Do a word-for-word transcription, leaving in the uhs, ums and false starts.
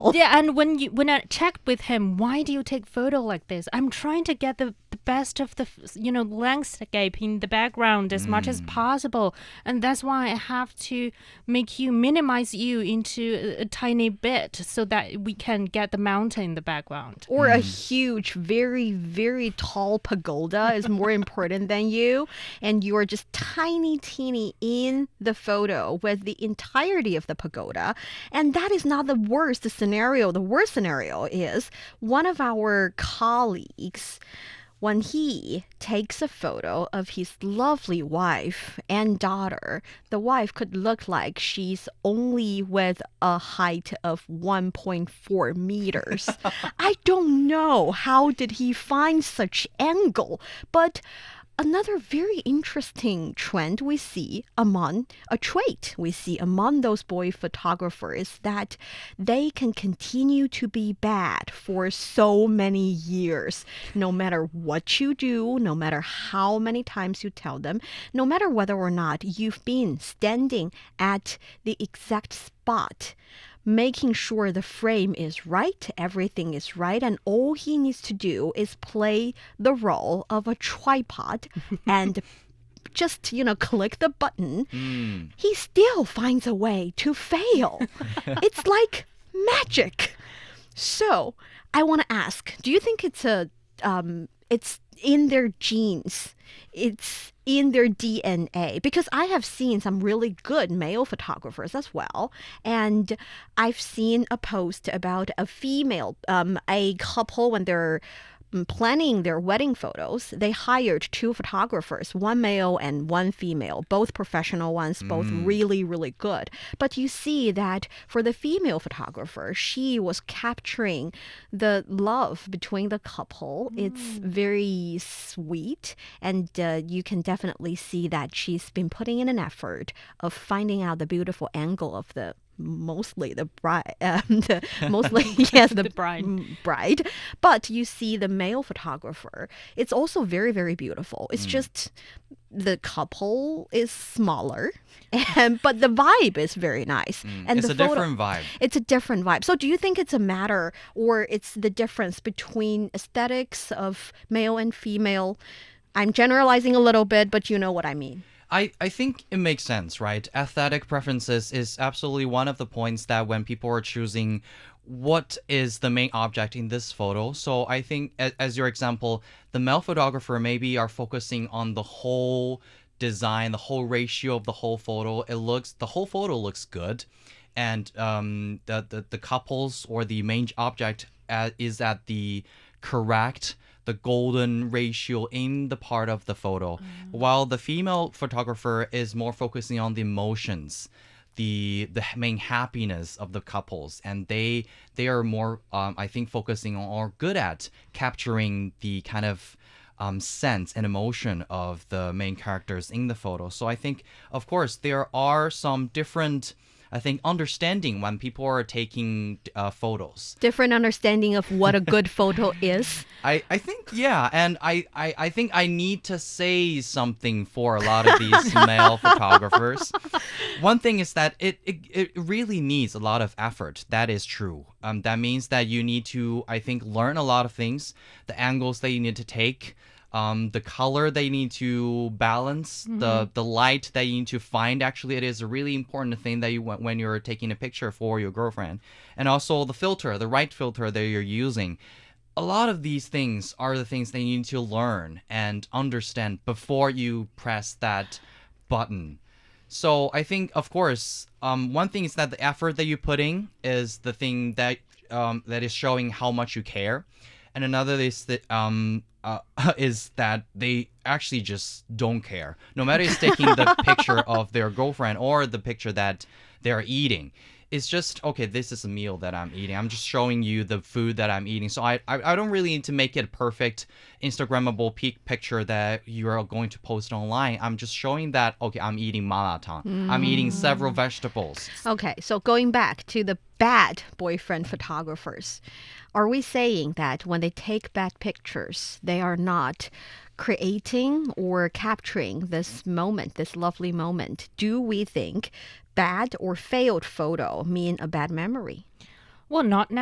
Yeah, and when you when I checked with him, why do you take photo like this? I'm trying to get the, the best of the you know landscape in the background as much as Mm. possible, and that's why I have to make you minimize you into a, a tiny bit so that we can get the mountain in the background. Or a huge, very, very tall pagoda is more important than you, and you're just tiny, teeny in the photo with the entirety of the pagoda. And that is not the worst scenario. The worst scenario is one of our colleagues, when he takes a photo of his lovely wife and daughter, the wife could look like she's only with a height of one point four meters. I don't know how did he find such angle, but another very interesting trend we see among a trait we see among those boy photographers that they can continue to be bad for so many years, no matter what you do, no matter how many times you tell them, no matter whether or not you've been standing at the exact spot, making sure the frame is right, everything is right, and all he needs to do is play the role of a tripod and just, you know, click the button. Mm. He still finds a way to fail. It's like magic. So, I want to ask, do you think it's a um it's in their genes? It's in their D N A, because I have seen some really good male photographers as well, and I've seen a post about a female, um, a couple when they're mm, planning their wedding photos, they hired two photographers, one male and one female, both professional ones, both Mm. really, really good. But you see that for the female photographer, she was capturing the love between the couple. It's very sweet, and uh, you can definitely see that she's been putting in an effort of finding out the beautiful angle of the mostly the bride, um, the, mostly yes, the, The bride. mm, bride. But you see the male photographer. It's also very, very beautiful. It's just the couple is smaller, and but the vibe is very nice. And It's the a photo, different vibe. it's a different vibe. So do you think it's a matter, or it's the difference between aesthetics of male and female? I'm generalizing a little bit, but you know what I mean. I, I think it makes sense, right? Aesthetic preferences is absolutely one of the points that when people are choosing what is the main object in this photo. So I think, as, as your example, the male photographer maybe are focusing on the whole design, the whole ratio of the whole photo. It looks, the whole photo looks good. And um, the, the, the couples or the main object uh, is at the correct the golden ratio in the part of the photo, while the female photographer is more focusing on the emotions, the the main happiness of the couples, and they they are more um, I think focusing on or good at capturing the kind of um, sense and emotion of the main characters in the photo. So I think, of course, there are some different, I think, understanding when people are taking uh, photos. Different understanding of what a good photo is. I, I think, yeah, and I, I, I think I need to say something for a lot of these male photographers. One thing is that it, it, it really needs a lot of effort. That is true. Um, that means that you need to, I think, learn a lot of things, the angles that you need to take, um, the color that you need to balance, the the light that you need to find. Actually, it is a really important thing that you want when you're taking a picture for your girlfriend, and also the filter, the right filter that you're using. A lot of these things are the things that you need to learn and understand before you press that button. So I think, of course, um, one thing is that the effort that you put in is the thing that um, that is showing how much you care, and another is that um, uh, is that they actually just don't care. No matter it's taking the picture of their girlfriend or the picture that they're eating. It's just, okay, this is a meal that I'm eating. I'm just showing you the food that I'm eating. So I, I, I don't really need to make it a perfect Instagrammable peak picture that you are going to post online. I'm just showing that, okay, I'm eating malatang. I'm eating several vegetables. Okay, so going back to the bad boyfriend photographers, are we saying that when they take bad pictures, they are not creating or capturing this moment, this lovely moment? Do we think bad or failed photo mean a bad memory? Well, not